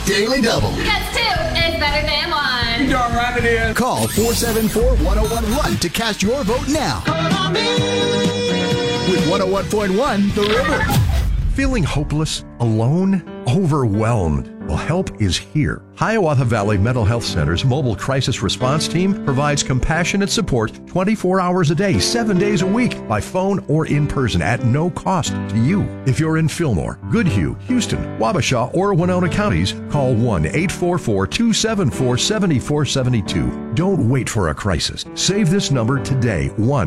Daily Double. Because 2 is better than 1. You darn right it is. Call 474-1011 to cast your vote now. With 101.1 The River. Feeling hopeless, alone, overwhelmed? Well, help is here. Hiawatha Valley Mental Health Center's mobile crisis response team provides compassionate support 24 hours a day, 7 days a week, by phone or in person at no cost to you. If you're in Fillmore, Goodhue, Houston, Wabasha, or Winona counties, call 1-844-274-7472. Don't wait for a crisis. Save this number today,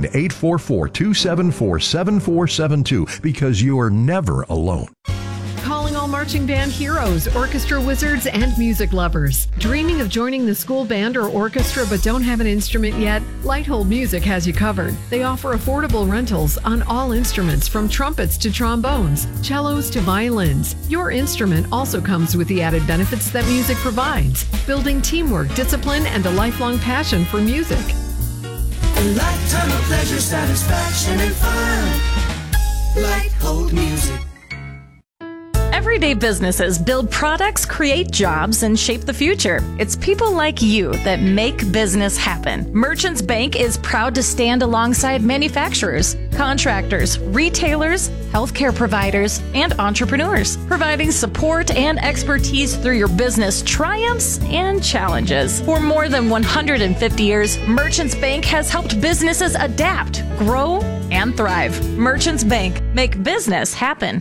1-844-274-7472, because you're never alone. Calling all marching band heroes, orchestra wizards, and music lovers. Dreaming of joining the school band or orchestra but don't have an instrument yet? Lighthold Music has you covered. They offer affordable rentals on all instruments from trumpets to trombones, cellos to violins. Your instrument also comes with the added benefits that music provides, building teamwork, discipline, and a lifelong passion for music. A lifetime of pleasure, satisfaction, and fun. Lighthold Music. Everyday businesses build products, create jobs, and shape the future. It's people like you that make business happen. Merchants Bank is proud to stand alongside manufacturers, contractors, retailers, healthcare providers, and entrepreneurs, providing support and expertise through your business triumphs and challenges. For more than 150 years, Merchants Bank has helped businesses adapt, grow, and thrive. Merchants Bank, make business happen.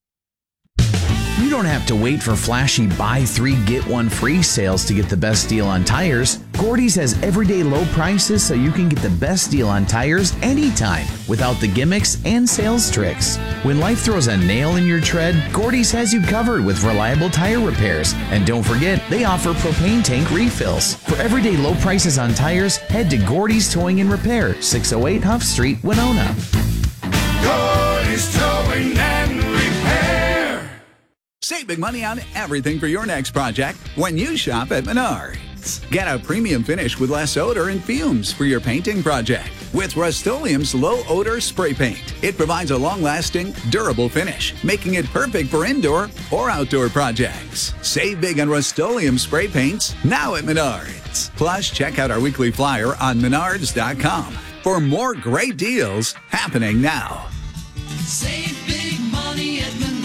You don't have to wait for flashy buy 3 get 1 free sales to get the best deal on tires. Gordy's has everyday low prices so you can get the best deal on tires anytime without the gimmicks and sales tricks. When life throws a nail in your tread, Gordy's has you covered with reliable tire repairs. And don't forget, they offer propane tank refills. For everyday low prices on tires, head to Gordy's Towing and Repair, 608 Huff Street, Winona. Gordy's Towing and Repair. Save big money on everything for your next project when you shop at Menards. Get a premium finish with less odor and fumes for your painting project with Rust-Oleum's low-odor spray paint. It provides a long-lasting, durable finish, making it perfect for indoor or outdoor projects. Save big on Rust-Oleum spray paints now at Menards. Plus, check out our weekly flyer on Menards.com for more great deals happening now. Save big money at Menards.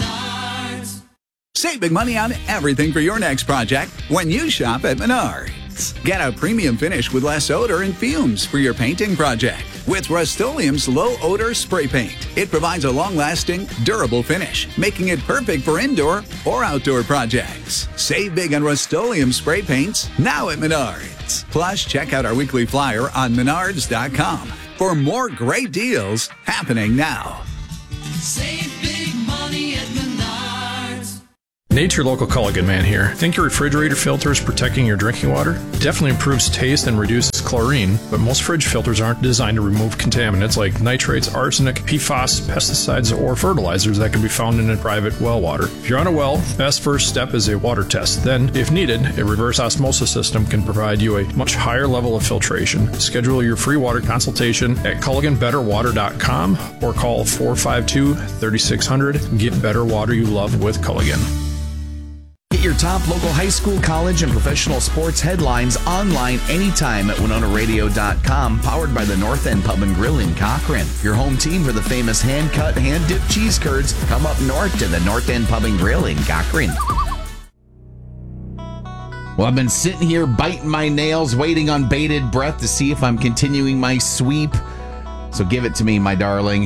Save big money on everything for your next project when you shop at Menards. Get a premium finish with less odor and fumes for your painting project with Rust-Oleum's low-odor spray paint. It provides a long-lasting, durable finish, making it perfect for indoor or outdoor projects. Save big on Rust-Oleum spray paints now at Menards. Plus, check out our weekly flyer on Menards.com for more great deals happening now. Save big money at Menards. Nature Local Culligan Man here. Think your refrigerator filter is protecting your drinking water? It definitely improves taste and reduces chlorine, but most fridge filters aren't designed to remove contaminants like nitrates, arsenic, PFAS, pesticides, or fertilizers that can be found in a private well water. If you're on a well, best first step is a water test. Then, if needed, a reverse osmosis system can provide you a much higher level of filtration. Schedule your free water consultation at CulliganBetterWater.com or call 452-3600. Get better water you love with Culligan. Get your top local high school, college, and professional sports headlines online anytime at WinonaRadio.com, powered by the North End Pub and Grill in Cochrane. Your home team for the famous hand-cut, hand-dipped cheese curds. Come up north to the North End Pub and Grill in Cochrane. Well, I've been sitting here biting my nails, waiting on bated breath to see if I'm continuing my sweep. So give it to me, my darling.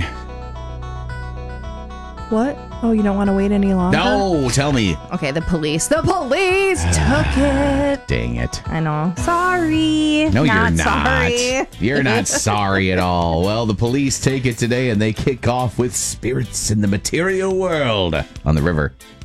What? Oh, you don't want to wait any longer? No, tell me. Okay, the police took it. Dang it. I know. Sorry. No, you're not. Sorry. You're not sorry at all. Well, the police take it today and they kick off with Spirits in the Material World on the river.